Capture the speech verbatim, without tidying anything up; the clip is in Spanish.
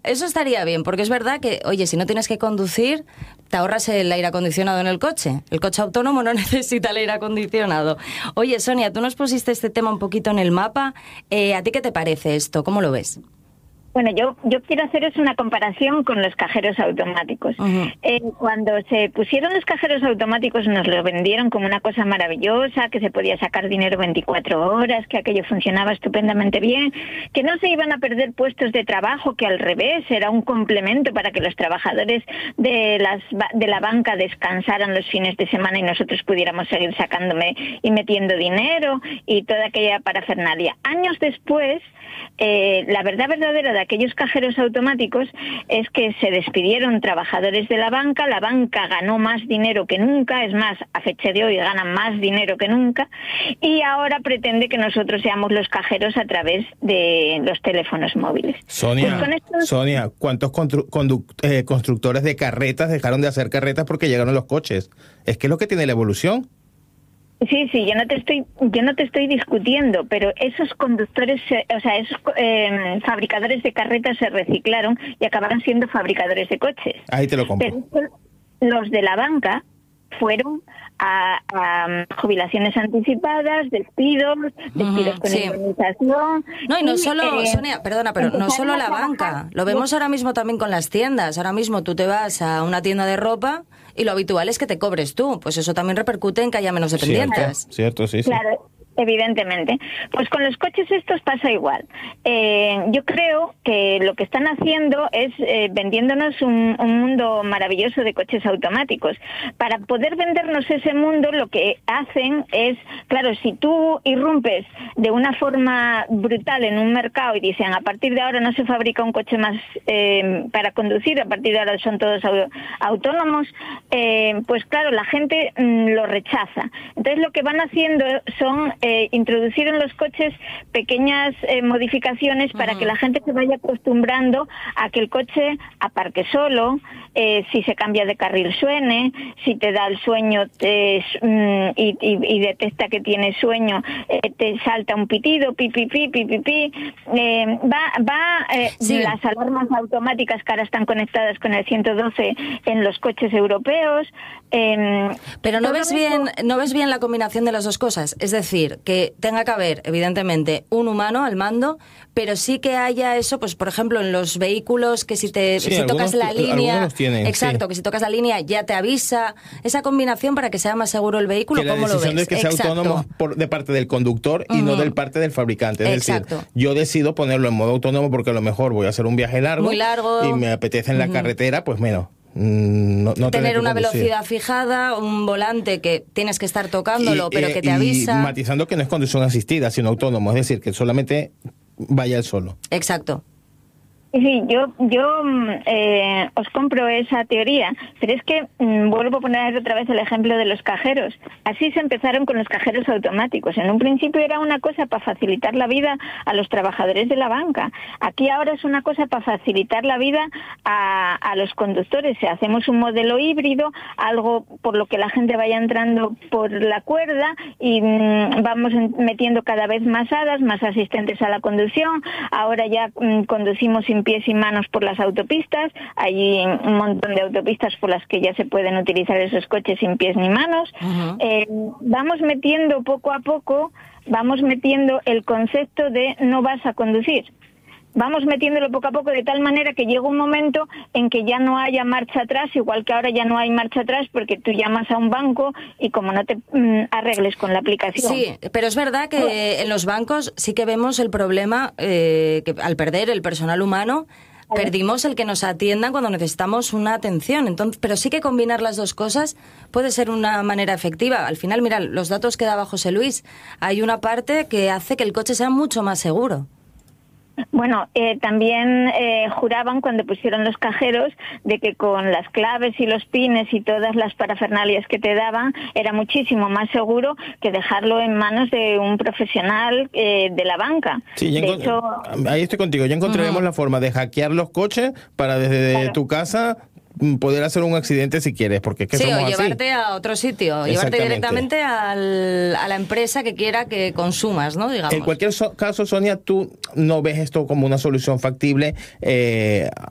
eso estaría bien, porque es verdad que, oye, si no tienes que conducir, te ahorras el aire acondicionado en el coche. El coche autónomo no necesita el aire acondicionado. Oye, Sonia, tú nos pusiste este tema un poquito en el mapa. Eh, ¿A ti qué te parece esto? ¿Cómo lo ves? Bueno, yo yo quiero haceros una comparación con los cajeros automáticos. Uh-huh. Eh, cuando se pusieron los cajeros automáticos nos lo vendieron como una cosa maravillosa, que se podía sacar dinero veinticuatro horas, que aquello funcionaba estupendamente bien, que no se iban a perder puestos de trabajo, que al revés era un complemento para que los trabajadores de las de la banca descansaran los fines de semana y nosotros pudiéramos seguir sacándome y metiendo dinero y toda aquella parafernalia. Años después, eh, la verdad verdadera de aquellos cajeros automáticos es que se despidieron trabajadores de la banca, la banca ganó más dinero que nunca, es más, a fecha de hoy ganan más dinero que nunca, y ahora pretende que nosotros seamos los cajeros a través de los teléfonos móviles. Sonia, pues esto... Sonia, ¿cuántos constru eh, constructores de carretas dejaron de hacer carretas porque llegaron los coches? Es que es lo que tiene la evolución. Sí, sí, yo no te estoy, yo no te estoy discutiendo, pero esos conductores, o sea, esos eh, fabricadores de carretas se reciclaron y acabaron siendo fabricadores de coches. Ahí te lo compro. Pero los de la banca fueron a, a jubilaciones anticipadas, despidos, despidos uh-huh, con sí. indemnización. No, y no y, solo, eh, Sonia, perdona, pero no solo la banca, lo vemos ahora mismo también con las tiendas. Ahora mismo tú te vas a una tienda de ropa y lo habitual es que te cobres tú, pues eso también repercute en que haya menos dependientes. Cierto, cierto sí, claro. sí. Evidentemente. Pues con los coches estos pasa igual. Eh, yo creo que lo que están haciendo es eh, vendiéndonos un, un mundo maravilloso de coches automáticos. Para poder vendernos ese mundo, lo que hacen es, claro, si tú irrumpes de una forma brutal en un mercado y dicen, a partir de ahora no se fabrica un coche más eh, para conducir, a partir de ahora son todos au autónomos, eh, pues claro, la gente mm, lo rechaza. Entonces lo que van haciendo son Eh, introducir en los coches pequeñas eh, modificaciones para uh-huh. que la gente se vaya acostumbrando a que el coche aparque solo, eh, si se cambia de carril suene, si te da el sueño te, mm, y, y, y detecta que tiene sueño, eh, te salta un pitido, pi, pi, pi, pi, pi, pi. Eh, va, va eh, sí. las alarmas automáticas que ahora están conectadas con el ciento doce en los coches europeos. Eh, Pero no ves bien, no ves bien la combinación de las dos cosas, es decir, que tenga que haber, evidentemente, un humano al mando, pero sí que haya eso, pues por ejemplo, en los vehículos, que si te sí, si tocas la línea, tienen, exacto, sí. que si tocas la línea ya te avisa, esa combinación para que sea más seguro el vehículo, que la ¿cómo lo ves? De que sea exacto. autónomo por, de parte del conductor y uh-huh. no del parte del fabricante. Es exacto. decir, yo decido ponerlo en modo autónomo porque a lo mejor voy a hacer un viaje largo, muy largo y me apetece en la uh-huh. carretera, pues menos. No, No, no tener una conducir. velocidad fijada, un volante que tienes que estar tocándolo, y, pero eh, que te avisa. Y matizando que no es conducción asistida, sino autónomo, es decir, que solamente vaya él solo. Exacto. Sí, yo yo eh, os compro esa teoría, pero es que mm, vuelvo a poner otra vez el ejemplo de los cajeros. Así se empezaron con los cajeros automáticos. En un principio era una cosa para facilitar la vida a los trabajadores de la banca. Aquí ahora es una cosa para facilitar la vida a, a los conductores. Si hacemos un modelo híbrido, algo por lo que la gente vaya entrando por la cuerda y mm, vamos metiendo cada vez más hadas, más asistentes a la conducción. Ahora ya mm, conducimos sin pies y manos por las autopistas, hay un montón de autopistas por las que ya se pueden utilizar esos coches sin pies ni manos. Uh-huh. eh, vamos metiendo poco a poco, vamos metiendo el concepto de no vas a conducir. Vamos metiéndolo poco a poco de tal manera que llega un momento en que ya no haya marcha atrás, igual que ahora ya no hay marcha atrás porque tú llamas a un banco y como no te mm, arregles con la aplicación. Sí, pero es verdad que en los bancos sí que vemos el problema eh, que al perder el personal humano perdimos el que nos atiendan cuando necesitamos una atención. Entonces, pero sí que combinar las dos cosas puede ser una manera efectiva. Al final, mira, los datos que daba José Luis, hay una parte que hace que el coche sea mucho más seguro. Bueno, eh, también eh, juraban cuando pusieron los cajeros de que con las claves y los pines y todas las parafernalias que te daban era muchísimo más seguro que dejarlo en manos de un profesional eh, de la banca. Sí, de hecho, ahí estoy contigo. Ya encontraremos uh-huh. la forma de hackear los coches para desde claro. tu casa poder hacer un accidente si quieres, porque es que sí, somos o llevarte así. a otro sitio, llevarte directamente al, a la empresa que quiera que consumas, ¿no? Digamos. En cualquier so caso, Sonia, tú no ves esto como una solución factible eh,